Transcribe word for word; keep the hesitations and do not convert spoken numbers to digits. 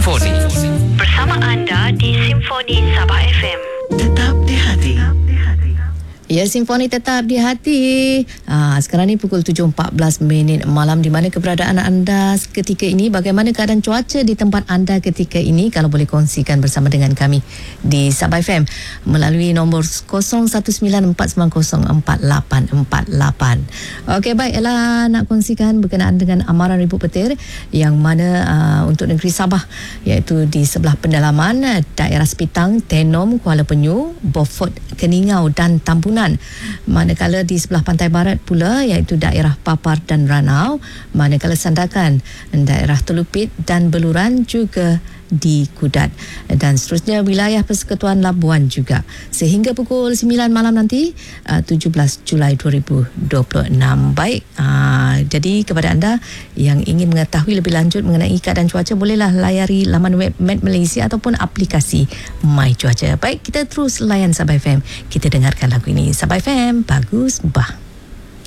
Simfoni. Bersama anda di Simfoni Sabah F M. Tetap di hati. Ya, Simfoni tetap di hati. Ah, sekarang ni pukul tujuh empat belas minit malam. Di mana keberadaan anda ketika ini? Bagaimana keadaan cuaca di tempat anda ketika ini? Kalau boleh kongsikan bersama dengan kami di Sabah F M melalui nombor kosong satu sembilan empat sembilan kosong empat lapan empat lapan. Okey, baik. Ella nak kongsikan berkenaan dengan amaran ribut petir yang mana uh, untuk negeri Sabah, iaitu di sebelah pendalaman daerah Sepitang, Tenom, Kuala Penyu, Beaufort, Keningau dan Tambunan. Manakala di sebelah pantai barat pula, iaitu daerah Papar dan Ranau, manakala Sandakan, daerah Telupit dan Beluran juga di Kudat, dan seterusnya wilayah Persekutuan Labuan juga, sehingga pukul sembilan malam nanti, uh, tujuh belas Julai dua ribu dua puluh enam. Baik, uh, jadi kepada anda yang ingin mengetahui lebih lanjut mengenai keadaan cuaca, bolehlah layari laman web Met Malaysia ataupun aplikasi My Cuaca. Baik, kita terus layan Sabah F M. Kita dengarkan lagu ini. Sabah F M, bagus bah.